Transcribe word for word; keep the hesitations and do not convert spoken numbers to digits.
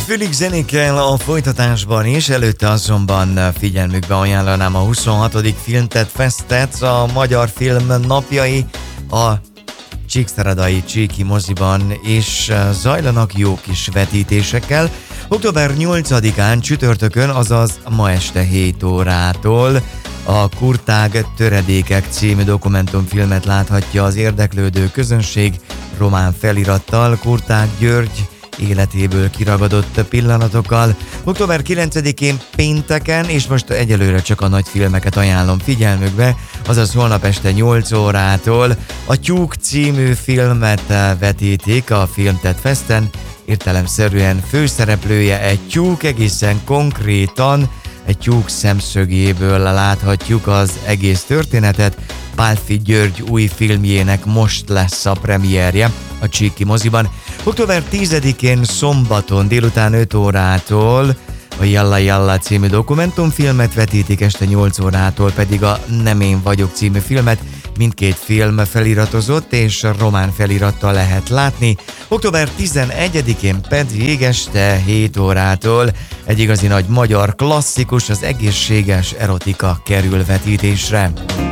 Főleg zenékkel a folytatásban is, előtte azonban figyelmükbe ajánlanám a huszonhatodik Filmtet Festet, a Magyar Film Napjai, a Csíkszeredai Csíki moziban is zajlanak jó kis vetítésekkel. október nyolcadikán csütörtökön, azaz ma este hét órától a Kurtág Töredékek című dokumentumfilmet láthatja az érdeklődő közönség román felirattal, Kurtág György életéből kiragadott pillanatokkal. október kilencedikén pénteken, és most egyelőre csak a nagy filmeket ajánlom figyelmükbe, azaz holnap este nyolc órától a Tyúk című filmet vetítik a Filmtet Festen. Értelemszerűen főszereplője egy tyúk, egészen konkrétan egy tyúk szemszögéből láthatjuk az egész történetet. Pálffy György új filmjének most lesz a premierje a Csíki moziban. október tizedikén szombaton délután öt órától a Jalla Jalla című dokumentumfilmet vetítik, este nyolc órától pedig a Nem én vagyok című filmet. Mindkét film feliratozott és román felirattal lehet látni. október tizenegyedikén pedig este hét órától egy igazi nagy magyar klasszikus, az Egészséges erotika kerül vetítésre.